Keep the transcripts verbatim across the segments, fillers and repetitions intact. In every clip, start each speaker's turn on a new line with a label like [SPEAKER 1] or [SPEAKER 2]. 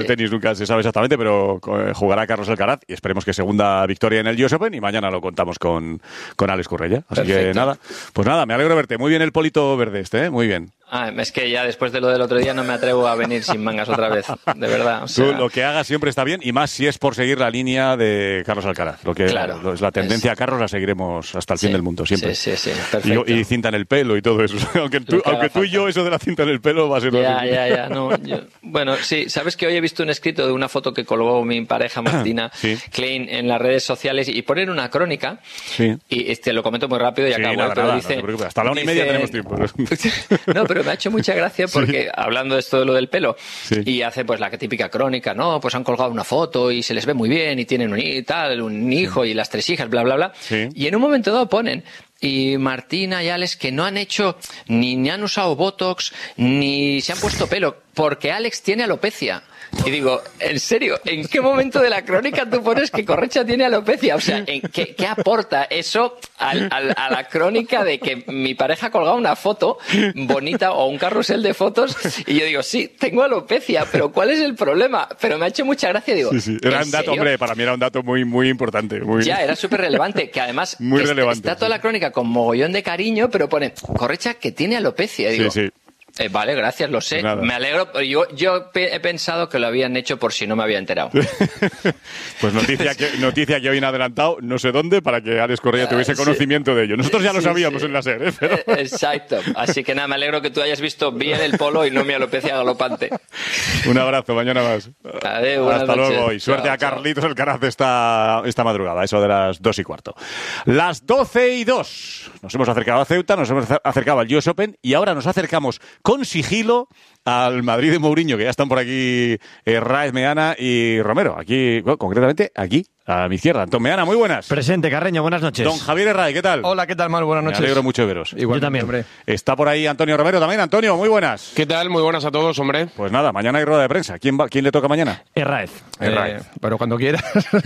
[SPEAKER 1] El tenis nunca se sabe exactamente, pero jugará Carlos Alcaraz y esperemos que segunda victoria en el U S Open y mañana lo contamos con, con Alex Correia. Así Perfecto. que nada, pues nada, me alegro de verte. Muy bien el polito verde este, ¿eh? Muy bien.
[SPEAKER 2] Ah, es que ya después de lo del otro día no me atrevo a venir sin mangas otra vez, de verdad. O sea...
[SPEAKER 1] Tú lo que hagas siempre está bien y más si es por seguir la línea de Carlos Alcaraz. Lo que claro, es la tendencia es... a Carlos la seguiremos hasta el sí, fin del mundo, siempre.
[SPEAKER 2] Sí, sí, sí, perfecto.
[SPEAKER 1] Y, y cinta en el pelo y todo eso. aunque tú, aunque tú y yo eso de la cinta en el pelo va a ser...
[SPEAKER 2] Ya, ya, ya. No, yo... Bueno, sí, sabes que hoy he visto un escrito de una foto que colgó mi pareja Martina sí. Klein en las redes sociales y ponen una crónica sí. y este lo comento muy rápido y
[SPEAKER 1] sí,
[SPEAKER 2] acabo.
[SPEAKER 1] Nada,
[SPEAKER 2] pero
[SPEAKER 1] nada,
[SPEAKER 2] dice,
[SPEAKER 1] no hasta la una
[SPEAKER 2] dice...
[SPEAKER 1] y media tenemos tiempo.
[SPEAKER 2] No, pero me ha hecho mucha gracia porque sí. hablando de esto de lo del pelo
[SPEAKER 1] sí.
[SPEAKER 2] y hace pues la típica crónica, no, pues han colgado una foto y se les ve muy bien y tienen un, y tal, un hijo sí. y las tres hijas, bla, bla, bla.
[SPEAKER 1] Sí.
[SPEAKER 2] Y en un momento dado ponen y Martina y Alex que no han hecho ni, ni han usado Botox ni se han puesto pelo porque Alex tiene alopecia. Y digo, en serio, ¿en qué momento de la crónica tú pones que Correia tiene alopecia? O sea, ¿en qué, qué aporta eso al, al, a la crónica de que mi pareja ha colgado una foto bonita o un carrusel de fotos? Y yo digo, sí, tengo alopecia, pero ¿cuál es el problema? Pero me ha hecho mucha gracia, digo,
[SPEAKER 1] sí, sí. Era un dato,
[SPEAKER 2] serio?
[SPEAKER 1] hombre, para mí era un dato muy, muy importante. Muy...
[SPEAKER 2] Ya, era súper relevante, que además
[SPEAKER 1] muy
[SPEAKER 2] est-
[SPEAKER 1] relevante,
[SPEAKER 2] está toda
[SPEAKER 1] sí.
[SPEAKER 2] la crónica con mogollón de cariño, pero pone, Correia que tiene alopecia. Digo,
[SPEAKER 1] sí, sí.
[SPEAKER 2] Eh, vale, gracias, lo sé.
[SPEAKER 1] Nada.
[SPEAKER 2] Me alegro. Yo, yo he pensado que lo habían hecho por si no me había enterado.
[SPEAKER 1] Pues noticia que, noticia que hoy han adelantado, no sé dónde, para que Alex Correia tuviese uh, sí. conocimiento de ello. Nosotros ya lo sí, sabíamos sí. en la SER, ¿eh? Pero...
[SPEAKER 2] Exacto. Así que nada, me alegro que tú hayas visto bien el polo y no mi alopecia galopante.
[SPEAKER 1] Un abrazo, mañana más.
[SPEAKER 2] Adeu,
[SPEAKER 1] Hasta
[SPEAKER 2] noches.
[SPEAKER 1] luego. Y suerte
[SPEAKER 2] chao,
[SPEAKER 1] a Carlitos Alcaraz esta, esta madrugada, eso de las dos y cuarto. Las doce y dos. Nos hemos acercado a Ceuta, nos hemos acercado al U S Open y ahora nos acercamos con sigilo al Madrid de Mourinho, que ya están por aquí eh, Raez, Meana y Romero. Aquí, bueno, concretamente, aquí, a mi izquierda. Antón Meana, muy buenas.
[SPEAKER 3] Presente, Carreño, buenas noches.
[SPEAKER 1] Don Javier Herray, ¿qué tal?
[SPEAKER 4] Hola, ¿qué tal, Mar? Buenas noches.
[SPEAKER 1] Me alegro mucho de veros.
[SPEAKER 3] Igual, yo también. Hombre.
[SPEAKER 1] Está por ahí Antonio Romero también. Antonio, muy buenas.
[SPEAKER 5] ¿Qué tal? Muy buenas a todos, hombre.
[SPEAKER 1] Pues nada, mañana hay rueda de prensa. ¿Quién, va, quién le toca mañana?
[SPEAKER 3] Herraez.
[SPEAKER 1] Herraez.
[SPEAKER 4] Eh, pero cuando quieras.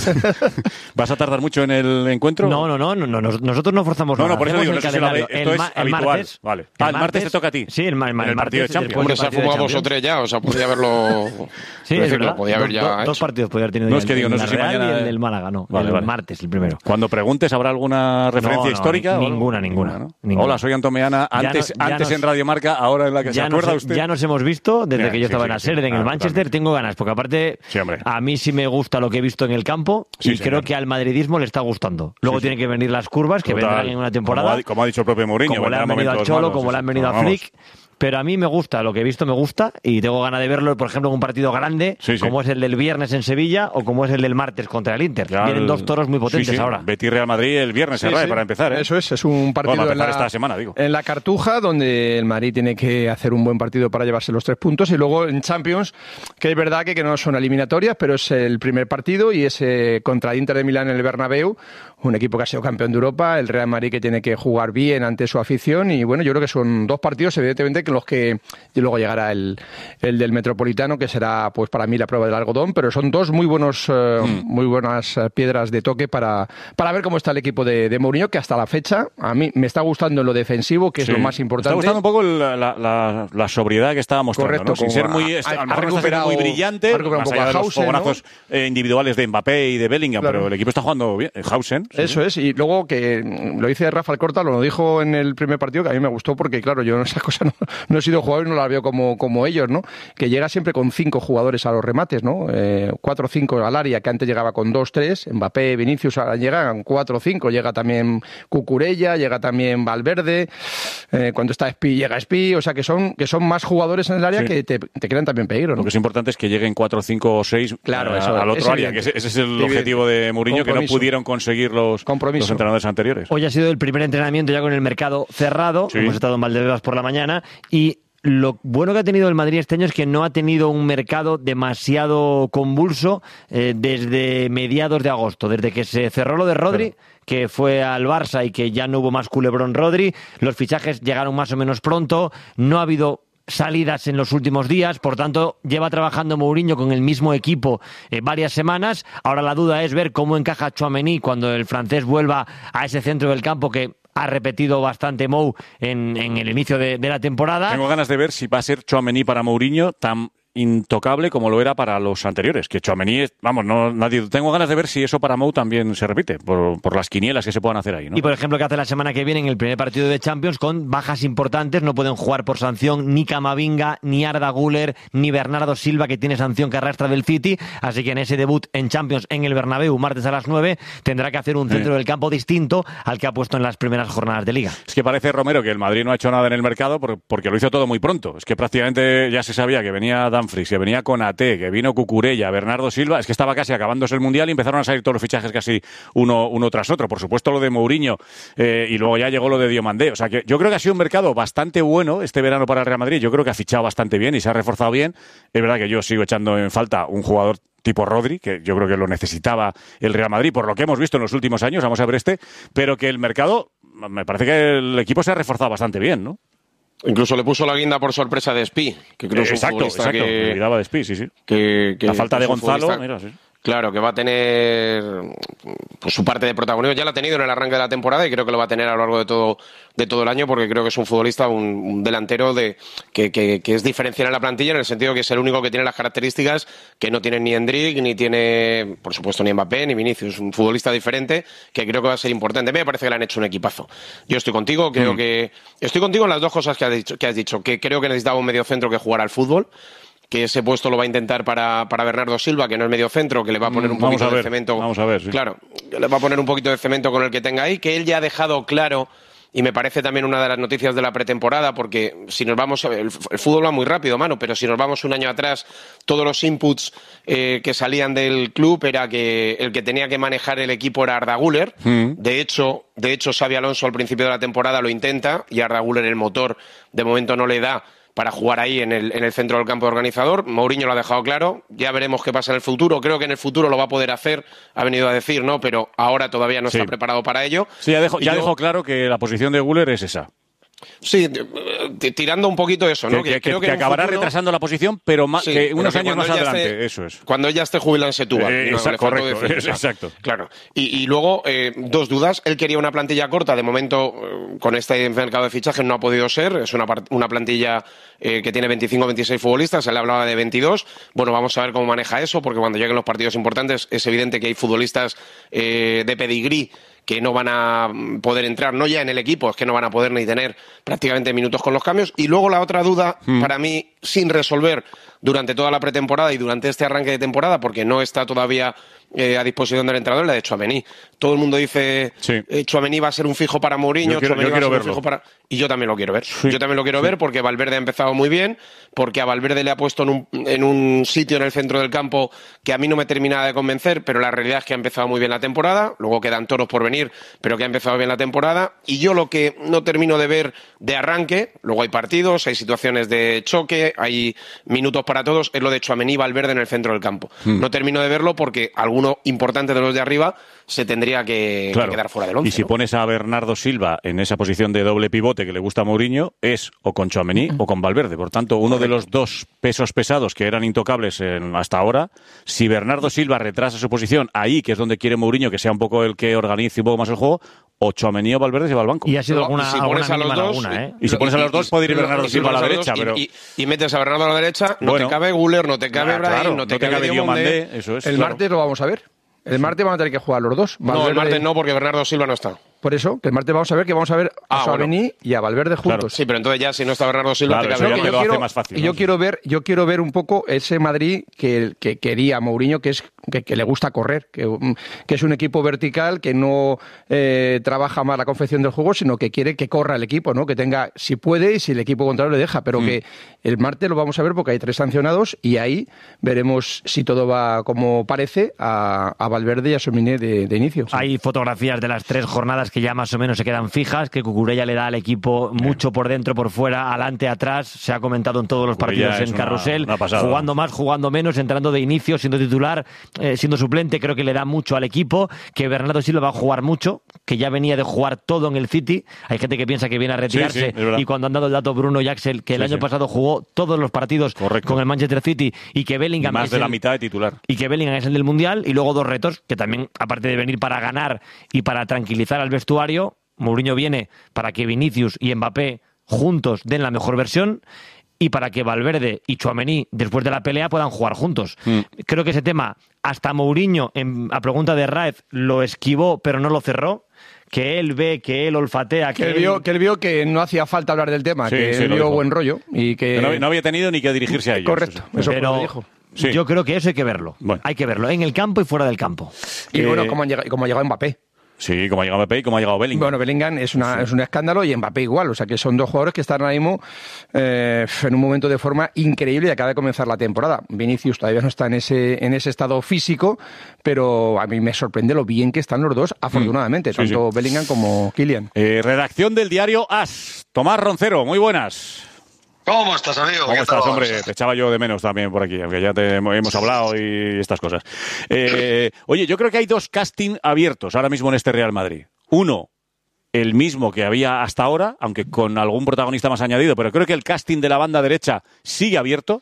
[SPEAKER 1] ¿Vas a tardar mucho en el encuentro?
[SPEAKER 3] No, no, no. no, no nosotros no forzamos
[SPEAKER 1] no,
[SPEAKER 3] nada.
[SPEAKER 1] No, por eso digo, no sé si lo esto
[SPEAKER 3] el,
[SPEAKER 1] es
[SPEAKER 3] ma- el
[SPEAKER 1] habitual.
[SPEAKER 3] Martes,
[SPEAKER 1] vale. Ah, el martes, martes te toca a ti.
[SPEAKER 3] Sí, el, el, el,
[SPEAKER 1] el, el partido de Champions.
[SPEAKER 5] Hombre, se ha fumado dos o tres ya, o sea, podía haberlo...
[SPEAKER 3] Sí, es verdad.
[SPEAKER 5] Podía haber
[SPEAKER 3] do,
[SPEAKER 5] ya
[SPEAKER 3] do, dos partidos podía haber tenido.
[SPEAKER 1] No
[SPEAKER 3] ya
[SPEAKER 1] es que
[SPEAKER 3] el,
[SPEAKER 1] digo, no
[SPEAKER 3] el
[SPEAKER 1] sé si
[SPEAKER 3] Real
[SPEAKER 1] mañana...
[SPEAKER 3] y el del Málaga, no.
[SPEAKER 1] Vale,
[SPEAKER 3] el
[SPEAKER 1] vale.
[SPEAKER 3] martes, el primero.
[SPEAKER 1] Cuando preguntes, ¿habrá alguna referencia
[SPEAKER 3] no, no,
[SPEAKER 1] histórica?
[SPEAKER 3] Ninguna, ninguna,
[SPEAKER 1] ¿no?
[SPEAKER 3] ninguna.
[SPEAKER 1] Hola, soy Antón Meana. Antes,
[SPEAKER 3] no,
[SPEAKER 1] antes
[SPEAKER 3] nos,
[SPEAKER 1] en Radio Marca, ahora en la que se acuerda
[SPEAKER 3] nos,
[SPEAKER 1] usted.
[SPEAKER 3] Ya nos hemos visto desde
[SPEAKER 1] Mira,
[SPEAKER 3] que yo
[SPEAKER 1] sí,
[SPEAKER 3] estaba
[SPEAKER 1] sí,
[SPEAKER 3] en la
[SPEAKER 1] sí,
[SPEAKER 3] SER,
[SPEAKER 1] sí.
[SPEAKER 3] en el
[SPEAKER 1] Ah,
[SPEAKER 3] Manchester.
[SPEAKER 1] totalmente.
[SPEAKER 3] Tengo ganas, porque aparte
[SPEAKER 1] sí,
[SPEAKER 3] a mí sí me gusta lo que he visto en el campo
[SPEAKER 1] sí,
[SPEAKER 3] y
[SPEAKER 1] señor.
[SPEAKER 3] creo que al madridismo le está gustando. Luego
[SPEAKER 1] sí,
[SPEAKER 3] tienen
[SPEAKER 1] sí.
[SPEAKER 3] que venir las curvas, que
[SPEAKER 1] Total.
[SPEAKER 3] vendrán en una temporada.
[SPEAKER 1] Como ha, como ha dicho el propio Mourinho.
[SPEAKER 3] Como le han venido al Cholo,
[SPEAKER 1] malos,
[SPEAKER 3] como
[SPEAKER 1] sí,
[SPEAKER 3] le han
[SPEAKER 1] sí.
[SPEAKER 3] venido
[SPEAKER 1] No,
[SPEAKER 3] a
[SPEAKER 1] vamos.
[SPEAKER 3] Flick. Pero a mí me gusta, lo que he visto me gusta y tengo ganas de verlo, por ejemplo, en un partido grande,
[SPEAKER 1] sí, sí.
[SPEAKER 3] como es el del viernes en Sevilla o como es el del martes contra el Inter.
[SPEAKER 1] Ya
[SPEAKER 3] Vienen
[SPEAKER 1] el...
[SPEAKER 3] dos toros muy potentes
[SPEAKER 1] sí, sí.
[SPEAKER 3] ahora.
[SPEAKER 1] Betis Real Madrid el viernes,
[SPEAKER 4] Sí,
[SPEAKER 1] Herray,
[SPEAKER 4] sí.
[SPEAKER 1] para empezar. ¿eh?
[SPEAKER 4] Eso es, es un partido
[SPEAKER 1] bueno,
[SPEAKER 4] en, la,
[SPEAKER 1] esta semana, digo.
[SPEAKER 4] en la Cartuja, donde el Madrid tiene que hacer un buen partido para llevarse los tres puntos. Y luego en Champions, que es verdad que, que no son eliminatorias, pero es el primer partido y es eh, contra el Inter de Milán en el Bernabéu, un equipo que ha sido campeón de Europa, el Real Madrid que tiene que jugar bien ante su afición. Y bueno, yo creo que son dos partidos, evidentemente, que los que y luego llegará el, el del Metropolitano, que será pues para mí la prueba del algodón, pero son dos muy buenos eh, mm. muy buenas eh, piedras de toque para, para ver cómo está el equipo de, de Mourinho, que hasta la fecha a mí me está gustando en lo defensivo, que es
[SPEAKER 1] sí.
[SPEAKER 4] lo más importante.
[SPEAKER 1] Me está gustando un poco la, la, la, la sobriedad que estaba mostrando,
[SPEAKER 4] Correcto,
[SPEAKER 1] ¿no? Sin ser muy,
[SPEAKER 4] ha,
[SPEAKER 1] a, a,
[SPEAKER 4] ha
[SPEAKER 1] no
[SPEAKER 4] recuperado,
[SPEAKER 1] muy brillante,
[SPEAKER 4] ha recuperado
[SPEAKER 1] más
[SPEAKER 4] un poco
[SPEAKER 1] allá
[SPEAKER 4] a
[SPEAKER 1] de los
[SPEAKER 4] Hausen,
[SPEAKER 1] fogonazos
[SPEAKER 4] ¿no?
[SPEAKER 1] eh, individuales de Mbappé y de Bellingham,
[SPEAKER 4] claro.
[SPEAKER 1] pero el equipo está jugando bien. Hausen. Sí,
[SPEAKER 4] Eso
[SPEAKER 1] sí.
[SPEAKER 4] es, y luego que lo dice Rafa Alcorta, lo dijo en el primer partido, que a mí me gustó porque, claro, yo esas cosas no, no he sido jugador y no las veo como, como ellos, ¿no? Que llega siempre con cinco jugadores a los remates, ¿no? Eh, cuatro o cinco al área, que antes llegaba con dos, tres, Mbappé, Vinicius, ahora llegan cuatro o cinco, llega también Cucurella, llega también Valverde, eh, cuando está Espi, llega Espi, o sea que son, que son más jugadores en el área sí. que te, te crean también peligro, ¿no?
[SPEAKER 1] Lo que es importante es que lleguen cuatro, cinco o seis
[SPEAKER 4] claro,
[SPEAKER 1] eh,
[SPEAKER 4] eso,
[SPEAKER 1] al otro
[SPEAKER 4] es
[SPEAKER 1] área, que ese, ese es el objetivo de Mourinho, que no pudieron conseguir los, los entrenadores anteriores.
[SPEAKER 3] Hoy ha sido el primer entrenamiento ya con el mercado cerrado, sí. hemos estado en Valdebebas por la mañana y lo bueno que ha tenido el Madrid este año es que no ha tenido un mercado demasiado convulso eh, desde mediados de agosto, desde que se cerró lo de Rodri, claro. que fue al Barça y que ya no hubo más culebrón Rodri, los fichajes llegaron más o menos pronto, no ha habido salidas en los últimos días, por tanto lleva trabajando Mourinho con el mismo equipo eh, varias semanas. Ahora la duda es ver cómo encaja Tchouaméni cuando el francés vuelva a ese centro del campo que ha repetido bastante Mou en, en el inicio de, de la temporada.
[SPEAKER 1] Tengo ganas de ver si va a ser Tchouaméni para Mourinho tan intocable como lo era para los anteriores. Que Tchouaméni, vamos, no, nadie, tengo ganas de ver si eso para Mou también se repite, por, por las quinielas que se puedan hacer ahí, ¿no?
[SPEAKER 3] Y por ejemplo, que hace la semana que viene en el primer partido de Champions con bajas importantes, no pueden jugar por sanción ni Camavinga, ni Arda Güler, ni Bernardo Silva, que tiene sanción que arrastra del City, así que en ese debut en Champions en el Bernabéu, martes a las nueve, tendrá que hacer un centro sí. del campo distinto al que ha puesto en las primeras jornadas de Liga.
[SPEAKER 1] Es que parece, Romero, que el Madrid no ha hecho nada en el mercado porque lo hizo todo muy pronto. Es que prácticamente ya se sabía que venía Dumfries, que venía Konaté, que vino Cucurella, Bernardo Silva, es que estaba casi acabándose el Mundial y empezaron a salir todos los fichajes casi uno, uno tras otro. Por supuesto lo de Mourinho eh, y luego ya llegó lo de Diomandé. O sea que yo creo que ha sido un mercado bastante bueno este verano para el Real Madrid. Yo creo que ha fichado bastante bien y se ha reforzado bien. Es verdad que yo sigo echando en falta un jugador tipo Rodri, que yo creo que lo necesitaba el Real Madrid, por lo que hemos visto en los últimos años, vamos a ver este, pero que el mercado, me parece que el equipo se ha reforzado bastante bien, ¿no?
[SPEAKER 5] Incluso le puso la guinda por sorpresa de Spi, que creo que es un futbolista
[SPEAKER 1] exacto,
[SPEAKER 5] que...
[SPEAKER 1] Exacto, de Spi, sí, sí.
[SPEAKER 5] Que, que
[SPEAKER 1] la falta de Gonzalo,
[SPEAKER 5] futbolista...
[SPEAKER 1] mira, sí.
[SPEAKER 5] Claro, que va a tener pues, su parte de protagonismo. Ya la ha tenido en el arranque de la temporada y creo que lo va a tener a lo largo de todo de todo el año, porque creo que es un futbolista, un, un delantero de que, que, que es diferencial en la plantilla, en el sentido que es el único que tiene las características que no tiene ni Endrick, ni tiene, por supuesto, ni Mbappé, ni Vinicius. Un futbolista diferente que creo que va a ser importante. A mí me parece que le han hecho un equipazo. Yo estoy contigo, creo mm. que... Estoy contigo en las dos cosas que has dicho, que has dicho, que creo que necesitaba un mediocentro que jugara al fútbol, que ese puesto lo va a intentar para, para Bernardo Silva, que no es medio centro, que le va a poner un
[SPEAKER 1] vamos
[SPEAKER 5] poquito
[SPEAKER 1] a ver,
[SPEAKER 5] de cemento.
[SPEAKER 1] Vamos a ver, sí.
[SPEAKER 5] Claro, le va a poner un poquito de cemento con el que tenga ahí, que él ya ha dejado claro, y me parece también una de las noticias de la pretemporada, porque si nos vamos, el, el fútbol va muy rápido, mano, pero si nos vamos un año atrás, todos los inputs eh, que salían del club era que el que tenía que manejar el equipo era Arda Güler. Mm. De hecho, de hecho, Xabi Alonso al principio de la temporada lo intenta, y Arda Güler el motor de momento no le da para jugar ahí en el, en el centro del campo organizador. Mourinho lo ha dejado claro, ya veremos qué pasa en el futuro. Creo que en el futuro lo va a poder hacer, ha venido a decir, ¿no? Pero ahora todavía no sí. está preparado para ello.
[SPEAKER 1] Sí, ya dejó, ya yo... dejó claro que la posición de Güler es esa.
[SPEAKER 5] Sí, tirando un poquito eso, ¿no?
[SPEAKER 1] Que, que, creo que, que acabará futuro... retrasando la posición, pero más, sí, que unos pero que años más adelante,
[SPEAKER 5] esté,
[SPEAKER 1] eso es.
[SPEAKER 5] Cuando ella esté jubilado en Setúbal.
[SPEAKER 1] Eh,
[SPEAKER 5] no,
[SPEAKER 1] exacto, correcto, es, exacto.
[SPEAKER 5] Claro. Y, y luego, eh, dos dudas. Él quería una plantilla corta, de momento, eh, con este mercado de fichajes no ha podido ser. Es una, una plantilla eh, que tiene veinticinco o veintiséis futbolistas, él hablaba de veintidós. Bueno, vamos a ver cómo maneja eso, porque cuando lleguen los partidos importantes es evidente que hay futbolistas eh, de pedigrí que no van a poder entrar, no ya en el equipo, es que no van a poder ni tener prácticamente minutos con los cambios. Y luego la otra duda, hmm. para mí, sin resolver durante toda la pretemporada y durante este arranque de temporada, porque no está todavía eh, a disposición del entrenador, la de Tchouaméni. Todo el mundo dice, sí. eh, Tchouaméni va a ser un fijo para Mourinho,
[SPEAKER 1] yo quiero,
[SPEAKER 5] Tchouaméni
[SPEAKER 1] yo
[SPEAKER 5] va a ser
[SPEAKER 1] verlo.
[SPEAKER 5] un fijo para... Y yo también lo quiero ver.
[SPEAKER 1] Sí.
[SPEAKER 5] Yo también lo quiero sí. ver porque Valverde ha empezado muy bien, porque a Valverde le ha puesto en un, en un sitio en el centro del campo que a mí no me terminaba de convencer, pero la realidad es que ha empezado muy bien la temporada, luego quedan toros por venir, pero que ha empezado bien la temporada. Y yo lo que no termino de ver de arranque, luego hay partidos, hay situaciones de choque, hay minutos para todos, es lo de Tchouaméni y Valverde en el centro del campo. Hmm. No termino de verlo porque alguno importante de los de arriba se tendría que, claro. que quedar fuera del once.
[SPEAKER 1] Y si
[SPEAKER 5] ¿no?
[SPEAKER 1] pones a Bernardo Silva en esa posición de doble pivote que le gusta a Mourinho, es o con Tchouaméni uh-huh. o con Valverde. Por tanto, uno de los dos pesos pesados que eran intocables en, hasta ahora, si Bernardo Silva retrasa su posición ahí, que es donde quiere Mourinho que sea un poco el que organice un poco más el juego, o Tchouaméni o Valverde se va al banco.
[SPEAKER 3] Y ha sido alguna,
[SPEAKER 5] y si pones
[SPEAKER 3] alguna
[SPEAKER 5] a los dos,
[SPEAKER 3] laguna, ¿eh?
[SPEAKER 1] Y si pones a los dos, puede ir Bernardo Silva a la derecha,
[SPEAKER 5] y,
[SPEAKER 1] pero...
[SPEAKER 5] Y, y metes a Bernardo a la derecha, no
[SPEAKER 1] bueno,
[SPEAKER 5] te cabe Güler, no te cabe
[SPEAKER 1] ah,
[SPEAKER 5] Brahim,
[SPEAKER 1] claro,
[SPEAKER 5] no te
[SPEAKER 1] no te
[SPEAKER 5] cabe
[SPEAKER 1] Diomandé. Eso es,
[SPEAKER 4] el
[SPEAKER 1] claro.
[SPEAKER 4] martes lo vamos a ver. El martes van a tener que jugar los dos.
[SPEAKER 5] Valverde... No, el martes no, porque Bernardo Silva no está.
[SPEAKER 4] Por eso, que el martes vamos a ver que vamos a ver a ah, Tchouaméni bueno. y a Valverde juntos.
[SPEAKER 5] Claro. Sí, pero entonces ya si no está Bernardo Silva,
[SPEAKER 1] claro,
[SPEAKER 5] te
[SPEAKER 1] eso
[SPEAKER 5] cabe
[SPEAKER 1] ya me lo hace más fácil.
[SPEAKER 4] Y
[SPEAKER 1] ¿no?
[SPEAKER 4] yo quiero ver, yo quiero ver un poco ese Madrid que, que quería Mourinho, que es que, que le gusta correr, que, que es un equipo vertical que no eh, trabaja más la confección del juego, sino que quiere que corra el equipo, ¿no? Que tenga, si puede y si el equipo contrario le deja, pero mm. que el martes lo vamos a ver porque hay tres sancionados y ahí veremos si todo va como parece a, a Valverde y a Tchouaméni de, de inicio. Sí.
[SPEAKER 3] Hay fotografías de las tres jornadas que ya más o menos se quedan fijas, que Cucurella le da al equipo mucho por dentro, por fuera, adelante, atrás, se ha comentado en todos los partidos en Carrusel, una, una jugando más, jugando menos, entrando de inicio, siendo titular, eh, siendo suplente, creo que le da mucho al equipo, que Bernardo Silva va a jugar mucho, que ya venía de jugar todo en el City, hay gente que piensa que viene a retirarse, sí, sí, y cuando han dado el dato Bruno y Axel, que el sí, año sí. pasado jugó todos los partidos Correcto. con el Manchester City, y que Bellingham
[SPEAKER 1] y más
[SPEAKER 3] es
[SPEAKER 1] de
[SPEAKER 3] el,
[SPEAKER 1] la mitad de titular.
[SPEAKER 3] Y que Bellingham es el del Mundial, y luego dos retos, que también, aparte de venir para ganar y para tranquilizar al vestuario, Mourinho viene para que Vinicius y Mbappé juntos den la mejor versión, y para que Valverde y Tchouaméni, después de la pelea, puedan jugar juntos. Mm. Creo que ese tema, hasta Mourinho, en, a pregunta de Raez, lo esquivó, pero no lo cerró. Que él ve, que él olfatea, que,
[SPEAKER 4] que, él, vio, que él vio que no hacía falta hablar del tema, sí, que sí, él vio buen rollo. Y que
[SPEAKER 1] no, no había tenido ni que dirigirse a ellos.
[SPEAKER 4] Correcto, eso
[SPEAKER 3] pero
[SPEAKER 4] lo dijo.
[SPEAKER 3] Sí. Yo creo que eso hay que verlo. Bueno. Hay que verlo, en el campo y fuera del campo.
[SPEAKER 4] Y
[SPEAKER 3] eh,
[SPEAKER 4] bueno, como, han llegado, como ha llegado Mbappé.
[SPEAKER 1] Sí, como ha llegado Mbappé y como ha llegado Bellingham.
[SPEAKER 4] Bueno, Bellingham es, una, sí. es un escándalo y Mbappé igual. O sea, que son dos jugadores que están ahora mismo eh, en un momento de forma increíble y acaba de comenzar la temporada. Vinicius todavía no está en ese, en ese estado físico, pero a mí me sorprende lo bien que están los dos, afortunadamente, sí, tanto sí. Bellingham como Kylian.
[SPEAKER 1] Eh, redacción del diario AS. Tomás Roncero, muy buenas.
[SPEAKER 6] ¿Cómo estás, amigo?
[SPEAKER 1] ¿Cómo estás, hombre? Te echaba yo de menos también por aquí, aunque ya te hemos hablado y estas cosas. Eh, oye, yo creo que hay dos castings abiertos ahora mismo en este Real Madrid. Uno, el mismo que había hasta ahora, aunque con algún protagonista más añadido, pero creo que el casting de la banda derecha sigue abierto.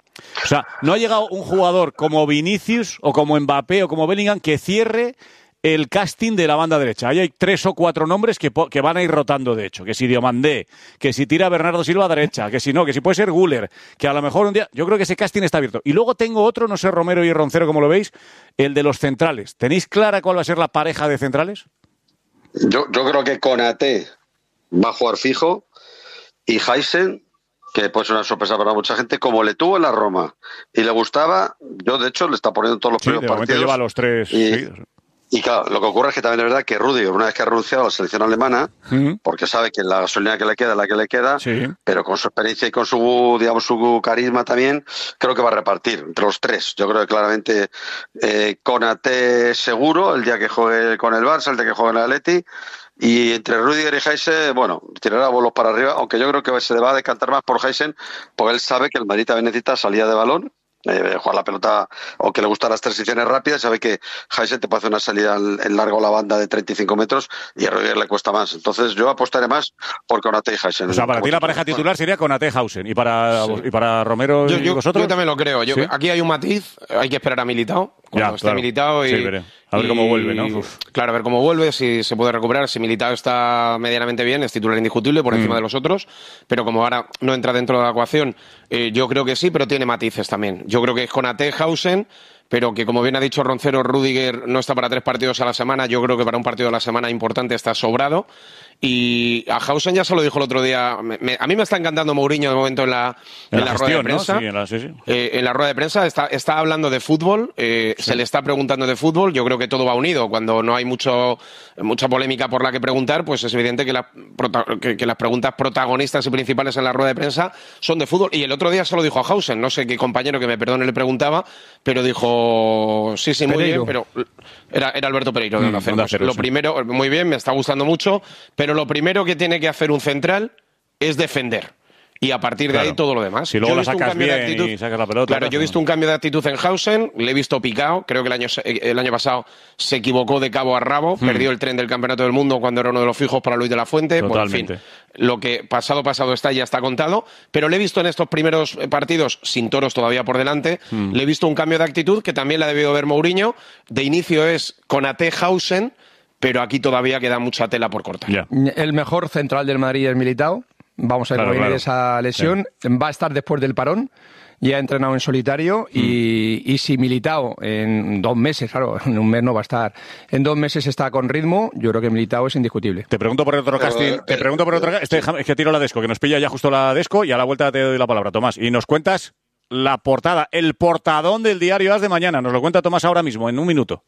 [SPEAKER 1] O sea, no ha llegado un jugador como Vinicius o como Mbappé o como Bellingham que cierre el casting de la banda derecha. Ahí hay tres o cuatro nombres que, que van a ir rotando, de hecho. Que si Diomandé, que si tira Bernardo Silva a derecha, que si no, que si puede ser Güler, que a lo mejor un día... Yo creo que ese casting está abierto. Y luego tengo otro, no sé, Romero y Roncero, como lo veis, el de los centrales. ¿Tenéis clara cuál va a ser la pareja de centrales?
[SPEAKER 6] Yo, yo creo que Konaté va a jugar fijo y Heisen, que puede ser una sorpresa para mucha gente, como le tuvo en la Roma y le gustaba, yo de hecho le está poniendo todos los
[SPEAKER 1] sí,
[SPEAKER 6] primeros
[SPEAKER 1] de
[SPEAKER 6] partidos.
[SPEAKER 1] Lleva los tres
[SPEAKER 6] y,
[SPEAKER 1] seguidos.
[SPEAKER 6] Y claro, lo que ocurre es que también es verdad que Rüdiger, una vez que ha renunciado a la selección alemana, uh-huh. porque sabe que la gasolina que le queda es la que le queda, sí. pero con su experiencia y con su, digamos, su carisma también, creo que va a repartir entre los tres. Yo creo que claramente eh, Konaté seguro, el día que juegue con el Barça, el día que juegue en el Atleti, y entre Rüdiger y Heisen, bueno, tirará bolos para arriba, aunque yo creo que se le va a decantar más por Heisen, porque él sabe que el Madrid también necesita salida de balón, Eh, jugar la pelota o que le gustan las transiciones rápidas, sabe que Heisen te puede hacer una salida en largo a la banda de treinta y cinco metros y a Rüdiger le cuesta más. Entonces yo apostaré más por Konaté y Heisen.
[SPEAKER 1] O sea, para ti la pareja titular sería Konaté-Hausen y para sí. y para Romero
[SPEAKER 5] yo,
[SPEAKER 1] y
[SPEAKER 5] yo,
[SPEAKER 1] vosotros.
[SPEAKER 5] Yo también lo creo. Yo, ¿sí? Aquí hay un matiz, hay que esperar a Militao. Cuando
[SPEAKER 1] ya,
[SPEAKER 5] esté
[SPEAKER 1] claro.
[SPEAKER 5] Militao y,
[SPEAKER 1] sí, veré. A ver
[SPEAKER 5] y,
[SPEAKER 1] cómo vuelve, ¿no? Uf.
[SPEAKER 5] Claro, a ver cómo vuelve, si se puede recuperar. Si Militao está medianamente bien, es titular indiscutible por mm. encima de los otros. Pero como ahora no entra dentro de la ecuación, eh, yo creo que sí, pero tiene matices también. Yo creo que es Konaté, Hausen, pero que como bien ha dicho Roncero, Rüdiger no está para tres partidos a la semana. Yo creo que para un partido a la semana importante está sobrado. Y a Hausen ya se lo dijo el otro día. Me, me, a mí me está encantando Mourinho de momento en la, en
[SPEAKER 1] en
[SPEAKER 5] la,
[SPEAKER 1] la
[SPEAKER 5] rueda
[SPEAKER 1] gestión,
[SPEAKER 5] de prensa.
[SPEAKER 1] ¿no? Sí, en, la, sí, sí.
[SPEAKER 5] Eh, en la rueda de prensa está, está hablando de fútbol, eh, sí. se le está preguntando de fútbol. Yo creo que todo va unido. Cuando no hay mucho mucha polémica por la que preguntar, pues es evidente que, la, que, que las preguntas protagonistas y principales en la rueda de prensa son de fútbol. Y el otro día se lo dijo a Hausen. No sé qué compañero que me perdone le preguntaba, pero dijo sí, sí, muy Pereiro. bien, pero era, era Alberto Pereiro de Onda Cero. Pues lo sí. primero, muy bien, me está gustando mucho, pero lo primero que tiene que hacer un central es defender. Y a partir de claro. ahí todo lo demás.
[SPEAKER 1] Si luego la sacas bien actitud, y sacas la pelota.
[SPEAKER 5] Claro, yo he visto un cambio de actitud en Hausen, le he visto picado. Creo que el año, el año pasado se equivocó de cabo a rabo, hmm. perdió el tren del Campeonato del Mundo cuando era uno de los fijos para Luis de la Fuente.
[SPEAKER 1] Totalmente.
[SPEAKER 5] Bueno, en fin, lo que pasado, pasado está, ya está contado. Pero le he visto en estos primeros partidos, sin toros todavía por delante, hmm. le he visto un cambio de actitud que también le ha debido ver Mourinho. De inicio es Konaté, Hausen, pero aquí todavía queda mucha tela por cortar.
[SPEAKER 4] Yeah. El mejor central del Madrid es Militao. Vamos a ver cómo viene esa lesión. Sí. Va a estar después del parón. Ya ha entrenado en solitario mm. y, y si Militao en dos meses, claro, en un mes no va a estar, en dos meses está con ritmo, yo creo que Militao es indiscutible.
[SPEAKER 1] Te pregunto por otro casting, eh, te pregunto por otro este, es que tiro la Desco, que nos pilla ya justo la Desco y a la vuelta te doy la palabra, Tomás. Y nos cuentas la portada, el portadón del diario AS de mañana. Nos lo cuenta Tomás ahora mismo, en un minuto.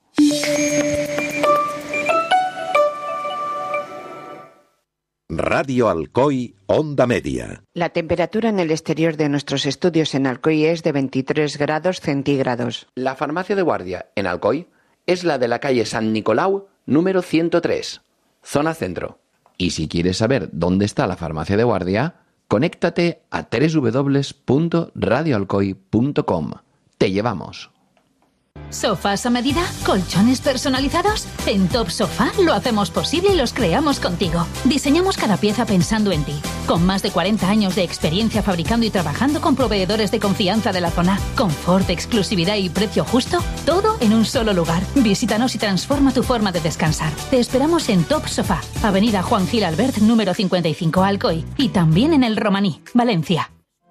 [SPEAKER 7] Radio Alcoy, Onda Media.
[SPEAKER 8] La temperatura en el exterior de nuestros estudios en Alcoy es de veintitrés grados centígrados.
[SPEAKER 9] La farmacia de guardia en Alcoy es la de la calle San Nicolau, número ciento tres, zona centro. Y si quieres saber dónde está la farmacia de guardia, conéctate a doble u doble u doble u punto radio alcoy punto com. Te llevamos.
[SPEAKER 10] ¿Sofás a medida? ¿Colchones personalizados? En Top Sofá lo hacemos posible y los creamos contigo. Diseñamos cada pieza pensando en ti. Con más de cuarenta años de experiencia fabricando y trabajando con proveedores de confianza de la zona. Confort, exclusividad y precio justo. Todo en un solo lugar. Visítanos y transforma tu forma de descansar. Te esperamos en Top Sofá, Avenida Juan Gil Albert, número cincuenta y cinco, Alcoy. Y también en el Romaní, Valencia.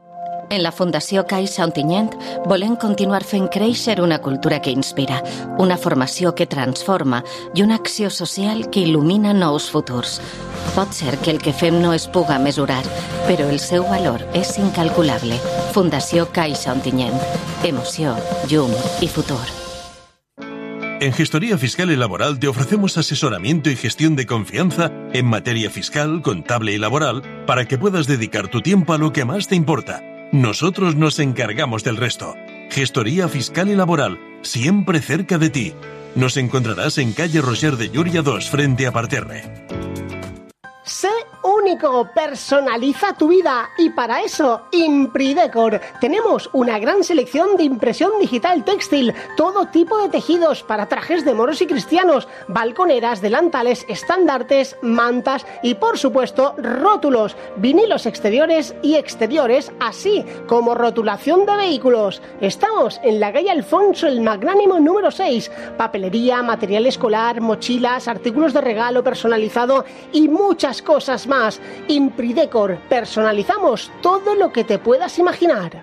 [SPEAKER 11] En la Fundació Caixa Ontinyent volem continuar fent créixer una cultura que inspira, una formació que transforma i una acció social que il·lumina nous futurs. Pot ser que el que fem no es puga mesurar, però el seu valor és incalculable. Fundació Caixa Ontinyent. Emoció, llum i futur.
[SPEAKER 12] En Gestoría Fiscal y Laboral te ofrecemos asesoramiento y gestión de confianza en materia fiscal, contable y laboral para que puedas dedicar tu tiempo a lo que más te importa. Nosotros nos encargamos del resto. Gestoría Fiscal y Laboral, siempre cerca de ti. Nos encontrarás en calle Roger de Llúria dos, frente a Parterre.
[SPEAKER 13] Sé único, personaliza tu vida y para eso Impridecor. Tenemos una gran selección de impresión digital textil, todo tipo de tejidos para trajes de moros y cristianos, balconeras, delantales, estandartes, mantas y por supuesto rótulos, vinilos exteriores y exteriores, así como rotulación de vehículos. Estamos en la calle Alfonso el Magnánimo número seis. Papelería, material escolar, mochilas, artículos de regalo personalizado y muchas cosas más. Impridecor, personalizamos todo lo que te puedas imaginar.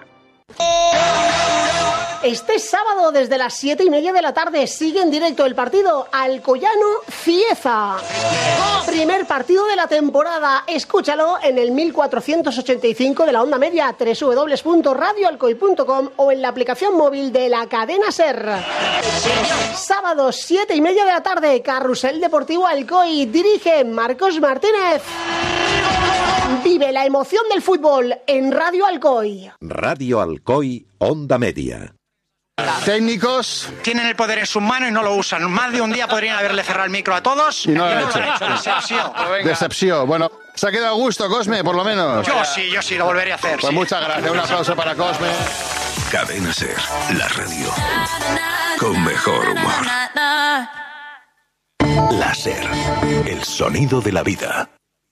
[SPEAKER 13] Este sábado desde las siete y media de la tarde sigue en directo el partido Alcoyano-Cieza. Primer partido de la temporada. Escúchalo en el mil cuatrocientos ochenta y cinco de la onda media, doble u doble u doble u punto radio alcoy punto com o en la aplicación móvil de la cadena SER. Sábado siete y media de la tarde, Carrusel Deportivo Alcoy. Dirige Marcos Martínez. Vive la emoción del fútbol en Radio Alcoy.
[SPEAKER 7] Radio Alcoy, onda media.
[SPEAKER 14] Técnicos
[SPEAKER 15] tienen el poder en sus manos y no lo usan. Más de un día podrían haberle cerrado el micro a todos
[SPEAKER 14] y no lo
[SPEAKER 15] y
[SPEAKER 14] han
[SPEAKER 15] no
[SPEAKER 14] hecho.
[SPEAKER 15] Lo han hecho. Decepción.
[SPEAKER 14] Decepción. Bueno, se ha quedado a gusto, Cosme, por lo menos.
[SPEAKER 15] Yo sí, yo sí, lo volveré a hacer.
[SPEAKER 14] Pues
[SPEAKER 15] sí.
[SPEAKER 14] Muchas gracias. Un aplauso para Cosme.
[SPEAKER 16] Cadena SER, la radio con mejor humor. La SER, el sonido de la vida.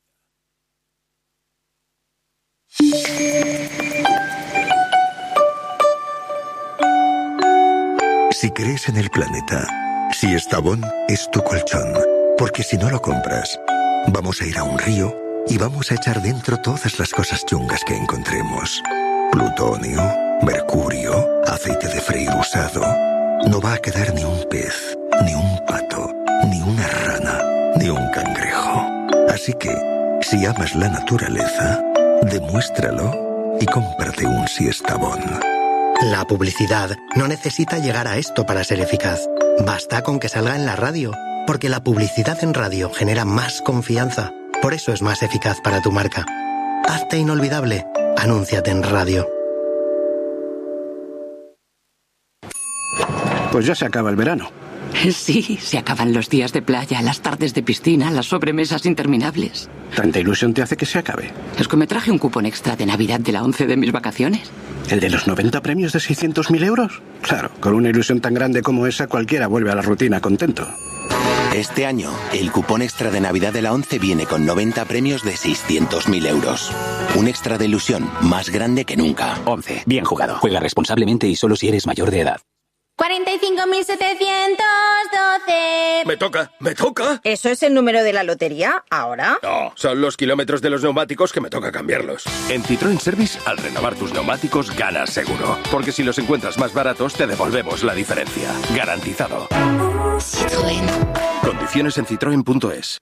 [SPEAKER 16] Si crees en el planeta, si Estavón es tu colchón, porque si no lo compras, vamos a ir a un río y vamos a echar dentro todas las cosas chungas que encontremos. Plutonio, mercurio, aceite de freír usado. No va a quedar ni un pez, ni un pato, ni una rana, ni un cangrejo. Así que, si amas la naturaleza, demuéstralo y cómprate un Siestabón.
[SPEAKER 17] La publicidad no necesita llegar a esto para ser eficaz. Basta con que salga en la radio, porque la publicidad en radio genera más confianza. Por eso es más eficaz para tu marca. Hazte inolvidable. Anúnciate en radio.
[SPEAKER 18] Pues ya se acaba el verano.
[SPEAKER 19] Sí, se acaban los días de playa, las tardes de piscina, las sobremesas interminables.
[SPEAKER 18] ¿Tanta ilusión te hace que se acabe?
[SPEAKER 19] Es que me traje un cupón extra de Navidad de la once de mis vacaciones.
[SPEAKER 18] ¿El de los noventa premios de seiscientos mil euros? Claro, con una ilusión tan grande como esa, cualquiera vuelve a la rutina contento.
[SPEAKER 20] Este año, el cupón extra de Navidad de la once viene con noventa premios de seiscientos mil euros. Un extra de ilusión más grande que nunca.
[SPEAKER 21] once. Bien jugado. Juega responsablemente y solo si eres mayor de edad.
[SPEAKER 22] cuarenta y cinco mil setecientos doce.
[SPEAKER 23] Me toca, me toca.
[SPEAKER 22] ¿Eso es el número de la lotería ahora?
[SPEAKER 23] No, son los kilómetros de los neumáticos que me toca cambiarlos. En Citroën Service, al renovar tus neumáticos, ganas seguro. Porque si los encuentras más baratos, te devolvemos la diferencia. Garantizado.
[SPEAKER 22] Citroën.
[SPEAKER 23] Condiciones en citroen punto es.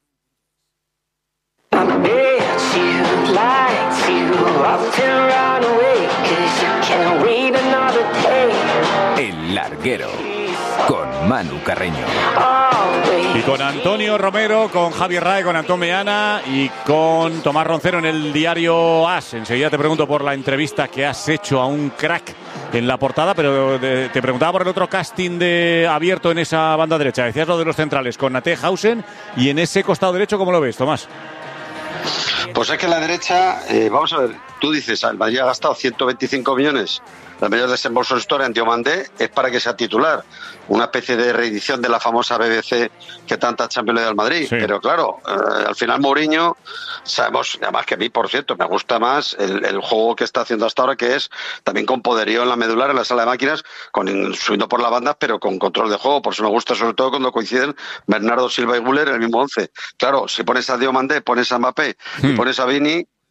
[SPEAKER 24] El Larguero, con Manu Carreño.
[SPEAKER 1] Y con Antonio Romero, con Javier Rae, con Antón Meana y con Tomás Roncero en el diario As. Enseguida te pregunto por la entrevista que has hecho a un crack en la portada, pero de, te preguntaba por el otro casting de abierto en esa banda derecha. Decías lo de los centrales con Nate Hausen, y en ese costado derecho, ¿cómo lo ves, Tomás?
[SPEAKER 6] Pues es que en la derecha, eh, vamos a ver, tú dices, el Madrid ha gastado ciento veinticinco millones, el mayor desembolso de historia en Diomandé, es para que sea titular, una especie de reedición de la famosa B B C que tanta Champions le da al Madrid, sí. Pero claro, eh, al final Mourinho, sabemos, además que a mí, por cierto, me gusta más el, el juego que está haciendo hasta ahora, que es también con poderío en la medular, en la sala de máquinas, con subiendo por la banda, pero con control de juego. Por eso me gusta sobre todo cuando coinciden Bernardo Silva y Güler en el mismo once. Claro, si pones a Diomandé, pones a Mbappé y pones a Vini,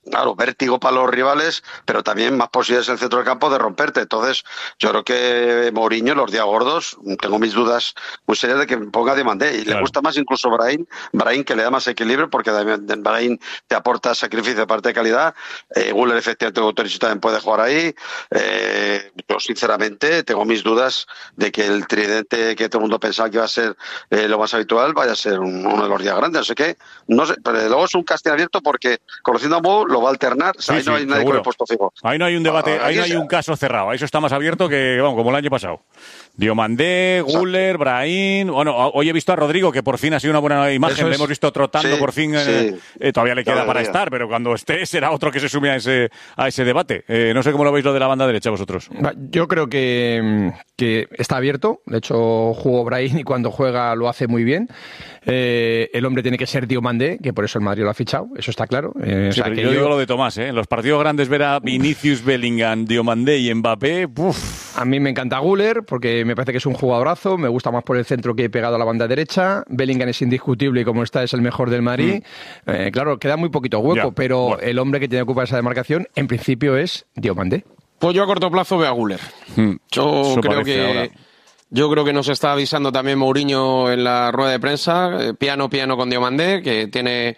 [SPEAKER 6] claro, vértigo para los rivales, pero también más posibilidades en el centro del campo de romperte. Entonces, yo creo que Mourinho, los días gordos, tengo mis dudas muy serias de que ponga Diomandé. Y claro, le gusta más incluso Brahim, Brahim que le da más equilibrio, porque Brahim te aporta sacrificio de parte de calidad. Eh, Güler, efectivamente, Autorici también puede jugar ahí. Eh, yo, sinceramente, tengo mis dudas de que el tridente que todo el mundo pensaba que iba a ser eh, lo más habitual vaya a ser un, uno de los días grandes. Así que, no sé, pero luego es un casting abierto porque, conociendo a Mou, lo va a alternar. O sea, sí, ahí no hay sí, nadie seguro. Con el puesto fijo.
[SPEAKER 1] Ahí no hay un debate, ah, ahí no hay un caso cerrado. Eso está más abierto que, vamos, como el año pasado. Diomandé, Güler, Brahim. Bueno, hoy he visto a Rodrigo, que por fin ha sido una buena imagen. Es... Le hemos visto trotando, sí, por fin. Sí. Eh, eh, todavía le queda todavía para estar, pero cuando esté será otro que se sume a ese, a ese debate. Eh, no sé cómo lo veis lo de la banda derecha vosotros.
[SPEAKER 2] Yo creo que, que está abierto. De hecho, jugó Brahim y cuando juega lo hace muy bien. Eh, el hombre tiene que ser Diomandé, que por eso el Madrid lo ha fichado. Eso está claro. Eh,
[SPEAKER 1] sí,
[SPEAKER 2] o sea, que
[SPEAKER 1] yo,
[SPEAKER 2] yo
[SPEAKER 1] digo lo de Tomás, ¿eh? En los partidos grandes ver a Vinicius, Bellingham, Diomandé y Mbappé. Uf.
[SPEAKER 2] A mí me encanta Güler porque me parece que es un jugadorazo. Me gusta más por el centro que he pegado a la banda derecha. Bellingham es indiscutible y como está es el mejor del Madrid. Mm. Eh, claro, queda muy poquito hueco, ya, pero bueno, el hombre que tiene que ocupar esa demarcación en principio es Diomandé.
[SPEAKER 3] Pues yo a corto plazo veo a Güler. Mm. Yo Eso creo que ahora. Yo creo que nos está avisando también Mourinho en la rueda de prensa, eh, piano piano con Diomandé, que tiene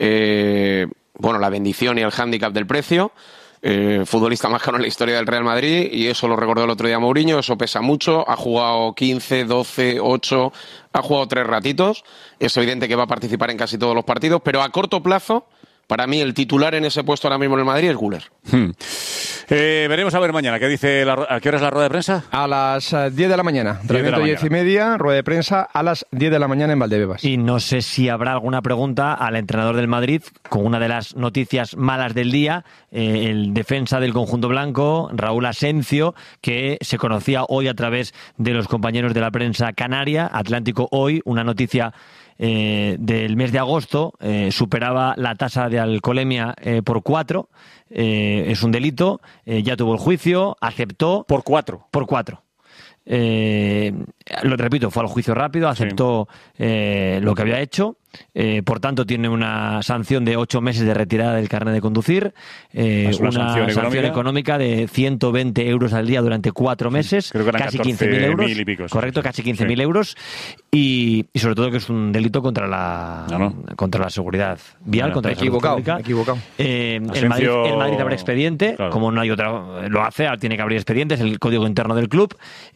[SPEAKER 3] eh, bueno, la bendición y el hándicap del precio. Eh, futbolista más caro en la historia del Real Madrid, y eso lo recordó el otro día Mourinho. Eso pesa mucho. Ha jugado quince, doce, ocho, ha jugado tres ratitos. Es evidente que va a participar en casi todos los partidos, pero a corto plazo, para mí el titular en ese puesto ahora mismo en el Madrid es Güler.
[SPEAKER 1] Hmm. Eh, veremos a ver mañana. ¿Qué dice la, ¿A qué hora es la rueda de prensa?
[SPEAKER 2] A las diez de la mañana. Entrenamiento diez y media, rueda de prensa a las diez de la mañana en Valdebebas.
[SPEAKER 4] Y no sé si habrá alguna pregunta al entrenador del Madrid con una de las noticias malas del día, eh, el defensa del conjunto blanco, Raúl Asencio, que se conocía hoy a través de los compañeros de la prensa canaria, Atlántico Hoy, una noticia Eh, del mes de agosto, eh, superaba la tasa de alcoholemia eh, por cuatro, eh, es un delito, eh, ya tuvo el juicio, aceptó...
[SPEAKER 1] Por cuatro.
[SPEAKER 4] Por cuatro. Eh, lo repito, fue al juicio rápido, aceptó sí. eh, lo que había hecho, eh, por tanto tiene una sanción de ocho meses de retirada del carnet de conducir, eh, una, una sanción, sanción económica? económica de ciento veinte euros al día durante cuatro meses,
[SPEAKER 1] Creo que eran
[SPEAKER 4] casi quince mil euros,
[SPEAKER 1] y pico, sí.
[SPEAKER 4] correcto, casi quince mil sí. euros, y, y sobre todo que es un delito contra la no, no. contra la seguridad vial, no, no, contra la
[SPEAKER 2] equivocado,
[SPEAKER 4] salud pública.
[SPEAKER 2] equivocado.
[SPEAKER 4] Eh, el, Madrid, el Madrid abre expediente, claro. como no hay otra, lo hace, tiene que abrir expedientes, el código interno del club,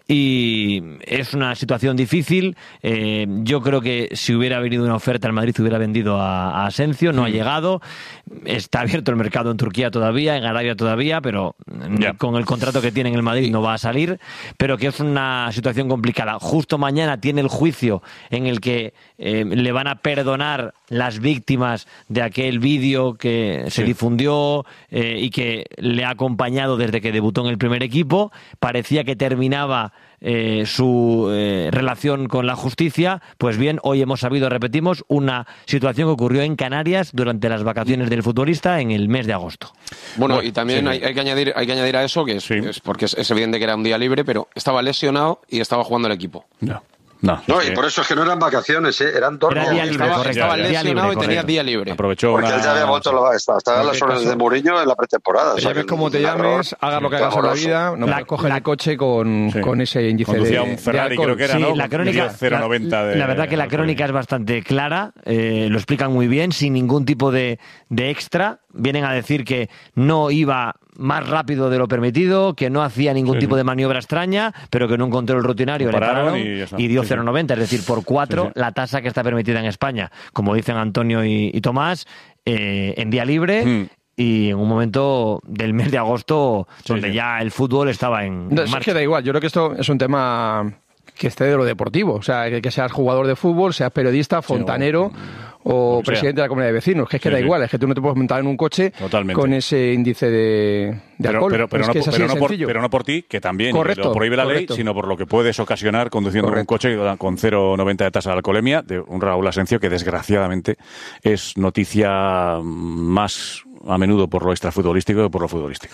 [SPEAKER 4] y es una situación difícil. Eh, yo creo que si hubiera venido una oferta, el Madrid hubiera vendido a, a Asencio, no mm. ha llegado. Está abierto el mercado en Turquía todavía, en Arabia todavía, pero yeah. con el contrato que tiene en el Madrid no va a salir. Pero que es una situación complicada. Justo mañana tiene el juicio en el que eh, le van a perdonar las víctimas de aquel vídeo que se sí. difundió eh, y que le ha acompañado desde que debutó en el primer equipo. Parecía que terminaba Eh, su eh, relación con la justicia. Pues bien, hoy hemos sabido, repetimos, una situación que ocurrió en Canarias durante las vacaciones del futbolista en el mes de agosto.
[SPEAKER 3] Bueno, y también sí. hay, hay que añadir hay que añadir a eso que es, sí. es porque es, es evidente que era un día libre, pero estaba lesionado y estaba jugando el equipo.
[SPEAKER 1] No. No,
[SPEAKER 6] no y por eso es que no eran vacaciones, ¿eh? Eran dos
[SPEAKER 3] días. Estaba, estaba lesionado y tenía día libre.
[SPEAKER 1] Aprovechó
[SPEAKER 6] Porque
[SPEAKER 1] una...
[SPEAKER 6] él ya había vuelto a estar hasta las horas de Mourinho en la pretemporada.
[SPEAKER 2] Te llames como te llames, hagas lo que hagas en la vida, no puedes coger el coche con, sí. con ese índice
[SPEAKER 1] Conducía
[SPEAKER 2] de
[SPEAKER 1] un Ferrari,
[SPEAKER 2] de
[SPEAKER 1] creo que era,
[SPEAKER 4] sí,
[SPEAKER 1] ¿no?
[SPEAKER 4] La crónica,
[SPEAKER 1] cero noventa
[SPEAKER 4] la,
[SPEAKER 1] de,
[SPEAKER 4] la verdad que la crónica es bastante clara, eh, lo explican muy bien, sin ningún tipo de, de extra. Vienen a decir que no iba más rápido de lo permitido, que no hacía ningún sí, tipo sí. de maniobra extraña, pero que en un control rutinario le pararon y, y dio sí, cero noventa, es decir, por cuatro sí, sí. la tasa que está permitida en España, como dicen Antonio y, y Tomás, eh, en día libre. Mm. Y en un momento del mes de agosto sí, donde sí. ya el fútbol estaba en,
[SPEAKER 2] no,
[SPEAKER 4] en marcha.
[SPEAKER 2] Es que da igual, yo creo que esto es un tema que esté de lo deportivo, o sea, que, que seas jugador de fútbol, seas periodista, fontanero sí, o, o presidente de la comunidad de vecinos, que es que sí, da sí. igual, es que tú no te puedes montar en un coche Totalmente. con ese índice de, de
[SPEAKER 1] pero,
[SPEAKER 2] alcohol.
[SPEAKER 1] Pero, pero,
[SPEAKER 2] es
[SPEAKER 1] no,
[SPEAKER 2] que es
[SPEAKER 1] pero, no por, pero no por ti, que también
[SPEAKER 2] correcto,
[SPEAKER 1] lo prohíbe la
[SPEAKER 2] correcto.
[SPEAKER 1] ley, sino por lo que puedes ocasionar conduciendo correcto. un coche con cero noventa de tasa de alcoholemia, de un Raúl Asencio que desgraciadamente es noticia más a menudo por lo extrafutbolístico que por lo futbolístico.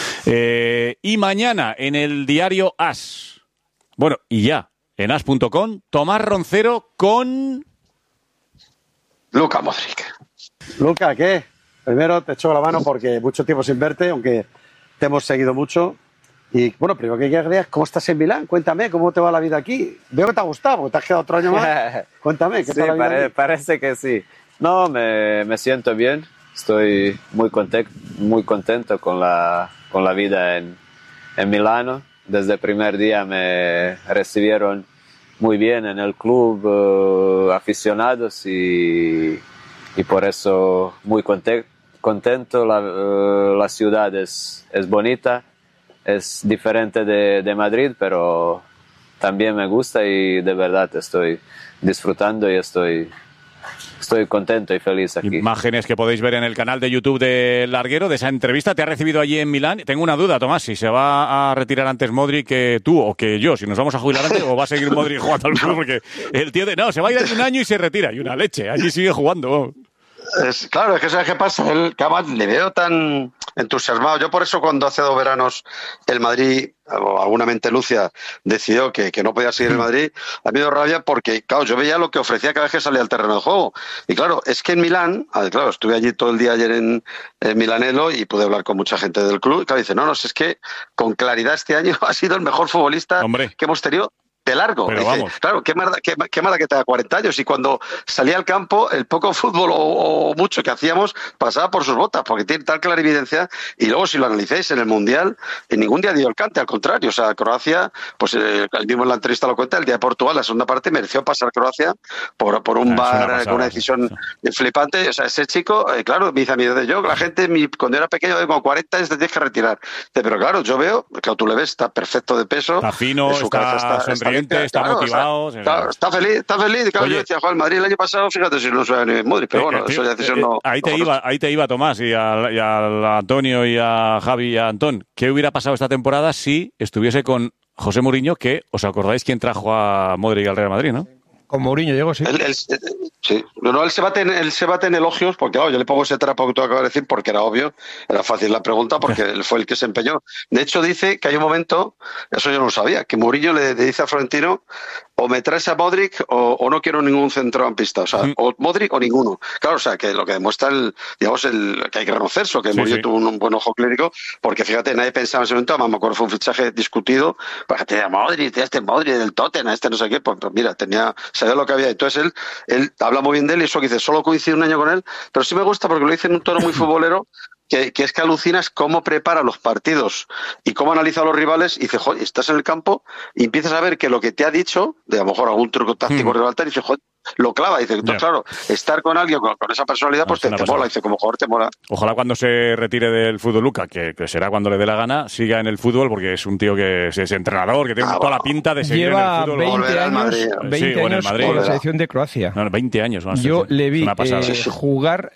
[SPEAKER 1] Eh, y mañana en el diario As, bueno, y ya, en as punto com, Tomás Roncero con...
[SPEAKER 6] Luka Modric.
[SPEAKER 5] ¿Luka qué? primero te echo la mano porque mucho tiempo sin verte, aunque te hemos seguido mucho. Y bueno, primero que quería, ¿cómo estás en Milán? Cuéntame, ¿cómo te va la vida aquí? Veo que te ha gustado, porque te has quedado otro año más. Cuéntame, ¿qué
[SPEAKER 8] sí,
[SPEAKER 5] tal la vida
[SPEAKER 8] pare,
[SPEAKER 5] aquí?
[SPEAKER 8] parece que sí. No, me, me siento bien. Estoy muy contento, muy contento con la, con la vida en, en Milano. Desde el primer día me recibieron muy bien en el club, uh, aficionados, y, y por eso muy contento. contento. La, uh, la ciudad es, es bonita. Es diferente de, de Madrid, pero también me gusta y de verdad estoy disfrutando y estoy, estoy contento y feliz aquí.
[SPEAKER 1] Imágenes que podéis ver en el canal de YouTube de Larguero, de esa entrevista. Te ha recibido allí en Milán. Tengo una duda, Tomás, si se va a retirar antes Modric que tú o que yo, si nos vamos a jubilar antes, o va a seguir Modric jugando al club, porque el tío de no, se va a ir allí un año y se retira, y una leche, allí sigue jugando.
[SPEAKER 6] Es, claro, es que ¿sabes qué pasa? El Cabal le veo tan entusiasmado. Yo por eso cuando hace dos veranos el Madrid, o alguna mente lucia, decidió que, que no podía seguir el Madrid, a mí me dio rabia porque, claro, yo veía lo que ofrecía cada vez que salía al terreno de juego. Y claro, es que en Milán, claro, estuve allí todo el día ayer en, en Milanello y pude hablar con mucha gente del club. Y claro, dice, no, no, es que con claridad este año ha sido el mejor futbolista Hombre. que hemos tenido. De largo.
[SPEAKER 1] Pero
[SPEAKER 6] dice,
[SPEAKER 1] vamos.
[SPEAKER 6] claro, qué mala, qué, qué mala que te da cuarenta años. Y cuando salía al campo, el poco fútbol o, o mucho que hacíamos pasaba por sus botas, porque tiene tal clarividencia. Y luego, si lo analicéis en el Mundial, en ningún día dio el cante, al contrario. O sea, Croacia, pues eh, el mismo en la entrevista lo cuenta, el día de Portugal, la segunda parte, mereció pasar Croacia por, por un
[SPEAKER 1] Ah,
[SPEAKER 6] bar
[SPEAKER 1] una
[SPEAKER 6] con una decisión sí. flipante. O sea, ese chico, eh, claro, me dice a mí, yo, la gente, mi, cuando era pequeño, con cuarenta años te tienes que retirar. Pero claro, yo veo, claro, tú le ves, está perfecto de peso.
[SPEAKER 1] Está fino,
[SPEAKER 6] su
[SPEAKER 1] está, está sonriente, está, está claro, motivado.
[SPEAKER 6] O sea, está, está feliz, está feliz. Claro, yo decía, Juan, Madrid el año pasado, fíjate si no se ni Modric, pero bueno, eh, eso ya decisión eh, no.
[SPEAKER 1] Ahí te
[SPEAKER 6] no
[SPEAKER 1] iba, ahí te iba, Tomás, y a, y a Antonio y a Javi y a Antón. ¿Qué hubiera pasado esta temporada si estuviese con José Mourinho, que os acordáis quién trajo a Modric al Real Madrid, ¿no?
[SPEAKER 2] Con Mourinho llegó, sí.
[SPEAKER 6] Él, él, sí. No, no, él se bate en, él se bate en elogios, porque claro, yo le pongo ese trapo que tú acabas de decir, porque era obvio, era fácil la pregunta, porque él fue el que se empeñó. De hecho, dice que hay un momento, eso yo no lo sabía, que Mourinho le, le dice a Florentino, o me traes a Modric o, o no quiero ningún centrocampista, o sea, mm. o Modric o ninguno. Claro, o sea, que lo que demuestra el, digamos, el que hay que reconocerse, que sí, Mourinho sí. tuvo un, un buen ojo clínico, porque fíjate, nadie pensaba en ese momento, además me acuerdo, fue un fichaje discutido, para que te diga Modric, este Modric del Tottenham, este no sé qué, pues, pues mira, tenía, sabía lo que había. Entonces él, él habla muy bien de él y eso que dice, solo coincide un año con él, pero sí me gusta porque lo dice en un tono muy futbolero. Que, que es que alucinas cómo prepara los partidos y cómo analiza a los rivales y dice, joder, estás en el campo y empiezas a ver que lo que te ha dicho, de a lo mejor algún truco táctico mm. rival, y dice, joder, lo clava. Dice, entonces, yeah. claro, estar con alguien con, con esa personalidad, pues no, te, te mola. Dice, como jugador te mola.
[SPEAKER 1] Ojalá cuando se retire del fútbol, Luca, que, que será cuando le dé la gana, siga en el fútbol, porque es un tío que es, es entrenador, que tiene ah, toda bueno. la pinta de seguir
[SPEAKER 2] Lleva
[SPEAKER 1] en el fútbol.
[SPEAKER 2] veinte años, veinte sí, años en el Madrid, con la selección de Croacia.
[SPEAKER 1] No, veinte años. Más
[SPEAKER 2] Yo le vi eh, jugar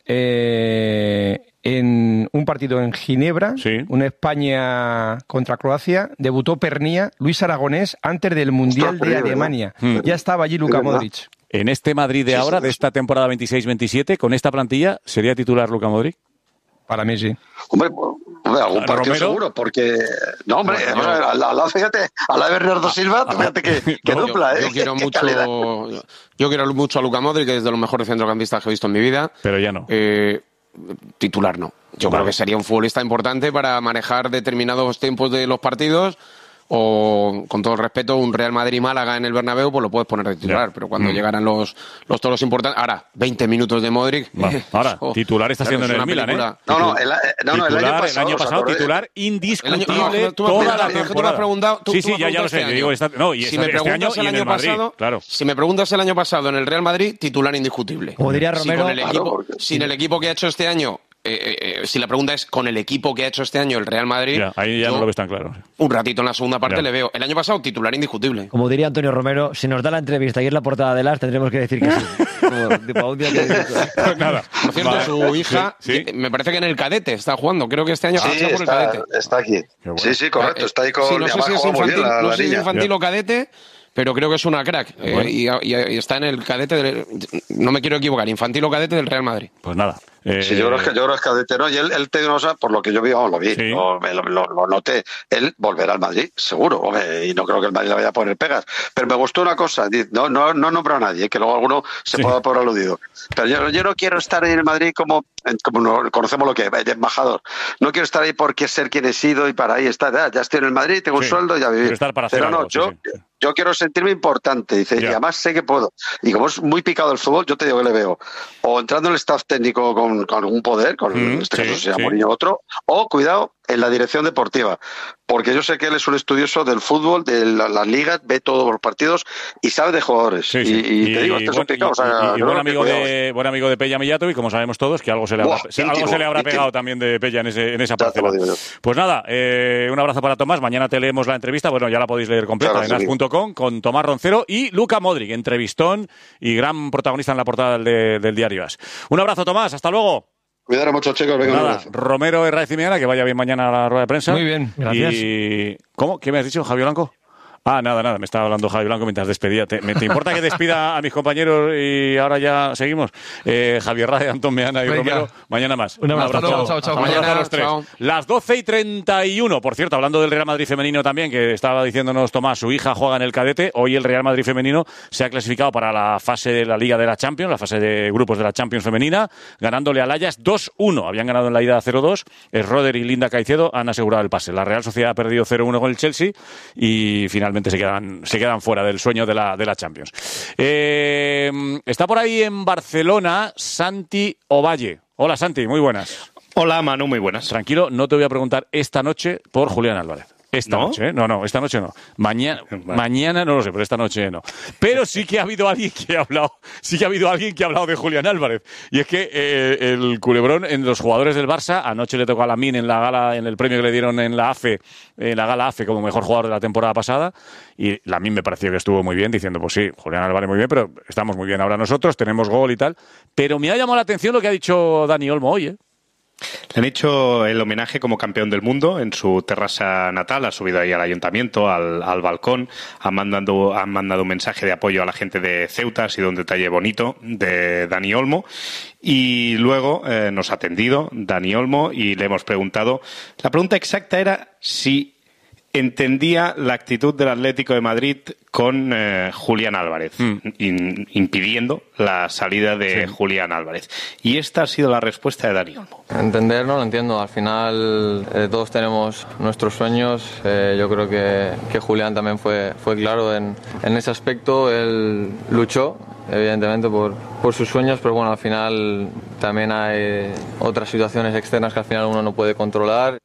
[SPEAKER 2] eh, en un partido en Ginebra, sí. una España contra Croacia, debutó Pernía, Luis Aragonés, antes del Mundial de Alemania. Hmm. Ya estaba allí Luka Modric.
[SPEAKER 1] En este Madrid de ahora, de esta temporada veintiséis veintisiete, con esta plantilla, ¿sería titular Luka Modric?
[SPEAKER 2] Para mí sí.
[SPEAKER 6] Hombre, hombre algún partido ¿Romero? Seguro, porque... No, hombre, bueno, yo... al lado, fíjate, al lado de Bernardo Silva, ah, fíjate que, que no, dupla,
[SPEAKER 3] yo,
[SPEAKER 6] ¿eh?
[SPEAKER 3] Yo quiero mucho, yo, yo quiero mucho a Luka Modric, que es de los mejores centrocampistas que he visto en mi vida.
[SPEAKER 1] Pero ya no.
[SPEAKER 3] Eh, titular no. Yo vale. creo que sería un futbolista importante para manejar determinados tiempos de los partidos, o, con todo el respeto, un Real Madrid-Málaga en el Bernabéu, pues lo puedes poner de titular, yeah. pero cuando mm. llegaran los, los toros importantes... Ahora, veinte minutos de Modric...
[SPEAKER 1] Vale. Ahora, oh, titular está siendo en el Milan, ¿eh?
[SPEAKER 6] No, no, el, no, no,
[SPEAKER 1] titular,
[SPEAKER 6] el año pasado,
[SPEAKER 1] el año pasado titular indiscutible año, no, toda la temporada.
[SPEAKER 3] Preguntado, tú,
[SPEAKER 1] sí, sí, ya, ya lo sé. Este digo, está, no, y
[SPEAKER 3] si
[SPEAKER 1] esta,
[SPEAKER 3] me preguntas
[SPEAKER 1] este
[SPEAKER 3] año,
[SPEAKER 1] año,
[SPEAKER 3] el año
[SPEAKER 1] Madrid,
[SPEAKER 3] pasado,
[SPEAKER 1] claro.
[SPEAKER 3] Si me preguntas el año pasado en el Real Madrid, titular indiscutible.
[SPEAKER 4] Como diría Romero...
[SPEAKER 3] Si, el equipo, claro, porque, sin sí. el equipo que ha hecho este año... Eh, eh, si la pregunta es con el equipo que ha hecho este año el Real Madrid,
[SPEAKER 1] ya, ahí ya yo, no lo ves tan claro.
[SPEAKER 3] Un ratito en la segunda parte ya. le veo. El año pasado, titular indiscutible.
[SPEAKER 4] Como diría Antonio Romero, si nos da la entrevista y es la portada de Las, tendremos que decir que sí. Como, tipo, un día que...
[SPEAKER 1] Pues nada.
[SPEAKER 3] Por cierto, vale. su hija, sí, sí. me parece que en el cadete está jugando. Creo que este año
[SPEAKER 6] sí,
[SPEAKER 3] ha por
[SPEAKER 6] está,
[SPEAKER 3] el cadete.
[SPEAKER 6] Está aquí. Bueno. Sí, sí, correcto. Está ahí con...
[SPEAKER 3] Sí, no sé si es infantil, la, la, no sé si es infantil o cadete... pero creo que es una crack. Bueno. eh, y, y, y está en el cadete, del, no me quiero equivocar, infantil o cadete del Real Madrid.
[SPEAKER 1] Pues nada.
[SPEAKER 6] Eh... Sí, yo creo, que, yo creo que es cadete, ¿no? Y él, él te digo, por lo que yo vi, vamos, lo vi, sí. lo, lo, lo, lo noté. Él volverá al Madrid, seguro, hombre, y no creo que el Madrid le vaya a poner pegas. Pero me gustó una cosa, no, no, no nombro a nadie, que luego alguno se sí. pueda dar por aludido. Pero yo, yo no quiero estar en el Madrid como, como no, conocemos lo que es, de embajador. No quiero estar ahí porque ser quien he sido y para ahí estar. Ya, ya estoy en el Madrid, tengo sí. un sueldo y ya viví.
[SPEAKER 1] Estar para hacer
[SPEAKER 6] Pero no,
[SPEAKER 1] algo,
[SPEAKER 6] yo...
[SPEAKER 1] Sí, sí.
[SPEAKER 6] Yo quiero sentirme importante, dice, y además sé que puedo. Y como es muy picado el fútbol, yo te digo que le veo o entrando en el staff técnico con, con algún poder, con mm, en este sí, caso sea sí. Mourinho otro, o cuidado, en la dirección deportiva. Porque yo sé que él es un estudioso del fútbol, de las la ligas, ve todos los partidos y sabe de jugadores. Sí, sí. Y, y, y te digo, este es un picado. O sea,
[SPEAKER 1] y, y buen, amigo de, buen amigo de Pella Millatovic, como sabemos todos, que algo se le habrá, Buah, se, íntimo, algo se le habrá pegado íntimo. también de Pella en, ese, en esa parcela. Pues nada, eh, un abrazo para Tomás. Mañana te leemos la entrevista. Bueno, ya la podéis leer completa claro, en as punto com con Tomás Roncero y Luka Modric, entrevistón y gran protagonista en la portada del, de, del diario As. Un abrazo, Tomás. Hasta luego.
[SPEAKER 6] Cuidado mucho, chicos. Venga,
[SPEAKER 1] nada, Romero Herráez y Miana, que vaya bien mañana a la rueda de prensa.
[SPEAKER 2] Muy bien, gracias.
[SPEAKER 1] Y... ¿Cómo? ¿Qué me has dicho, Javier Blanco? Ah, nada, nada, me estaba hablando Javi Blanco mientras despedía. ¿Te, me, ¿te importa que despida a mis compañeros y ahora ya seguimos? Eh, Javier Rade, Antón Meana y Venga. Romero, mañana más.
[SPEAKER 2] Un abrazo. Chao, chao, chao.
[SPEAKER 1] Mañana a los tres. Chao. Las doce y treinta y uno. Por cierto, hablando del Real Madrid femenino también, que estaba diciéndonos Tomás, su hija juega en el cadete. Hoy el Real Madrid femenino se ha clasificado para la fase de la Liga de la Champions, la fase de grupos de la Champions femenina, ganándole al Ajax dos uno. Habían ganado en la ida cero dos. Roder y Linda Caicedo han asegurado el pase. La Real Sociedad ha perdido cero uno con el Chelsea y finalmente se quedan... Se quedan fuera del sueño de la, de la Champions. Eh, está por ahí en Barcelona Santi Ovalle. Hola, Santi, muy buenas.
[SPEAKER 9] Hola, Manu, muy buenas.
[SPEAKER 1] Tranquilo, no te voy a preguntar esta noche por Julián Álvarez. Esta ¿No? noche, ¿eh? No, no, esta noche no. Mañana, vale. mañana no lo sé, pero esta noche no. Pero sí que ha habido alguien que ha hablado, sí que ha habido alguien que ha hablado de Julián Álvarez. Y es que eh, el culebrón en los jugadores del Barça, anoche le tocó a Lamine en la gala, en el premio que le dieron en la A F E, en la gala A F E como mejor jugador de la temporada pasada, y Lamine me pareció que estuvo muy bien, diciendo, pues sí, Julián Álvarez muy bien, pero estamos muy bien ahora nosotros, tenemos gol y tal. Pero me ha llamado la atención lo que ha dicho Dani Olmo hoy, ¿eh?
[SPEAKER 9] Le han hecho el homenaje como campeón del mundo en su terraza natal, ha subido ahí al ayuntamiento, al, al balcón, han mandado, han mandado un mensaje de apoyo a la gente de Ceuta, ha sido un detalle bonito de Dani Olmo, y luego eh, nos ha atendido Dani Olmo y le hemos preguntado, la pregunta exacta era si entendía la actitud del Atlético de Madrid con eh, Julián Álvarez, mm. in, impidiendo la salida de sí. Julián Álvarez. Y esta ha sido la respuesta de Dani Olmo.
[SPEAKER 10] Entender, no lo entiendo. Al final eh, todos tenemos nuestros sueños. Eh, yo creo que, que Julián también fue, fue claro en, en ese aspecto. Él luchó, evidentemente, por, por sus sueños, pero bueno, al final también hay otras situaciones externas que al final uno no puede controlar.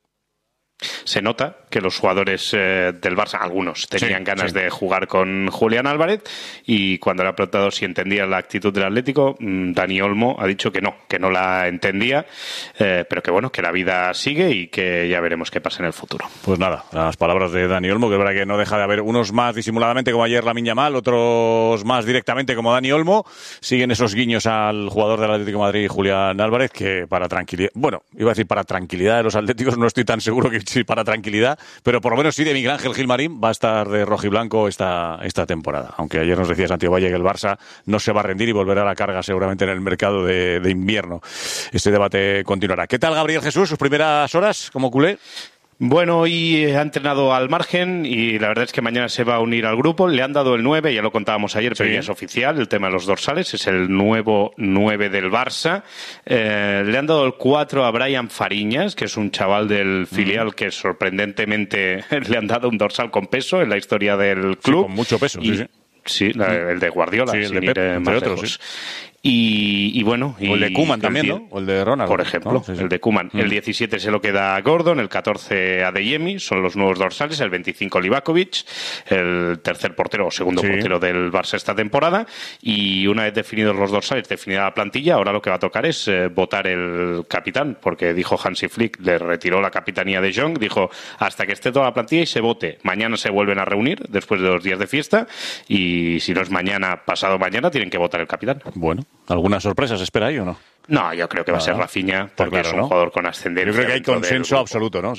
[SPEAKER 9] Se nota que los jugadores eh, del Barça, algunos, tenían sí, ganas sí. de jugar con Julián Álvarez, y cuando le ha preguntado si entendía la actitud del Atlético, Dani Olmo ha dicho que no, que no la entendía, eh, pero que bueno, que la vida sigue y que ya veremos qué pasa en el futuro.
[SPEAKER 1] Pues nada, las palabras de Dani Olmo, que es verdad que no deja de haber unos más disimuladamente como ayer Lamine Yamal, otros más directamente como Dani Olmo, siguen esos guiños al jugador del Atlético de Madrid, Julián Álvarez, que para tranquilidad, bueno, iba a decir para tranquilidad de los atléticos, no estoy tan seguro que sí para tranquilidad, pero por lo menos sí de Miguel Ángel Gilmarín va a estar de rojiblanco esta, esta temporada. Aunque ayer nos decía Santiago Valle que el Barça no se va a rendir y volverá a la carga seguramente en el mercado de, de invierno. Este debate continuará. ¿Qué tal Gabriel Jesús? ¿Sus primeras horas como culé?
[SPEAKER 9] Bueno, hoy ha entrenado al margen y la verdad es que mañana se va a unir al grupo. Le han dado el nueve, ya lo contábamos ayer, pero sí. ya es oficial, el tema de los dorsales, es el nuevo nueve del Barça. Eh, le han dado el cuatro a Brian Fariñas, que es un chaval del filial mm. que sorprendentemente le han dado un dorsal con peso en la historia del club.
[SPEAKER 1] Sí, con mucho peso,
[SPEAKER 9] y,
[SPEAKER 1] sí, sí.
[SPEAKER 9] Sí, la, el de Guardiola,
[SPEAKER 1] sí, el
[SPEAKER 9] sin
[SPEAKER 1] de Pep,
[SPEAKER 9] ir, eh,
[SPEAKER 1] entre
[SPEAKER 9] más
[SPEAKER 1] otros,
[SPEAKER 9] lejos.
[SPEAKER 1] Sí.
[SPEAKER 9] Y, y bueno...
[SPEAKER 1] O el de Koeman también, ¿no? O el de Ronald.
[SPEAKER 9] Por ejemplo, ¿no? sí, sí. el de Koeman. Mm. El diecisiete se lo queda a Gordon, el catorce a Adeyemi, son los nuevos dorsales, el veinticinco Livakovic, el tercer portero o segundo sí. portero del Barça esta temporada, y una vez definidos los dorsales, definida la plantilla, ahora lo que va a tocar es eh, votar el capitán, porque dijo Hansi Flick, le retiró la capitanía de Jong, dijo hasta que esté toda la plantilla y se vote. Mañana se vuelven a reunir, después de dos días de fiesta, y si no es mañana, pasado mañana, tienen que votar el capitán.
[SPEAKER 1] Bueno, ¿alguna sorpresa se espera ahí o no?
[SPEAKER 9] No, yo creo que va a ser Rafinha, porque claro, es un ¿no? jugador con ascendencia.
[SPEAKER 1] Yo creo que hay consenso absoluto, ¿no? Sí, sí.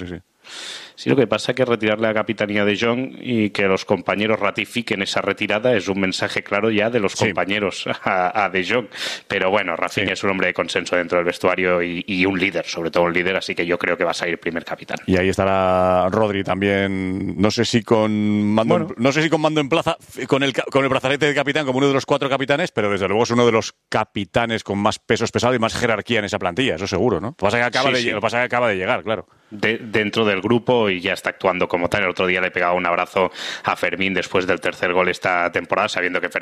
[SPEAKER 9] Sí, lo que pasa es que retirarle la capitanía de Jong y que los compañeros ratifiquen esa retirada es un mensaje claro ya de los sí. compañeros a, a De Jong. Pero bueno, Rafinha sí. es un hombre de consenso dentro del vestuario y, y un líder, sobre todo un líder, así que yo creo que va a salir primer capitán.
[SPEAKER 1] Y ahí estará Rodri también, no sé si con mando, bueno. en, no sé si con mando en plaza, con el, con el brazalete de capitán como uno de los cuatro capitanes, pero desde luego es uno de los capitanes con más pesos pesados y más jerarquía en esa plantilla, eso seguro, ¿no? Lo que pasa es que acaba, sí, de, sí. Lo que pasa es que acaba de llegar, claro.
[SPEAKER 9] De, dentro del grupo y ya está actuando como tal. El otro día le pegaba un abrazo a Fermín después del tercer gol esta temporada, sabiendo que Fermín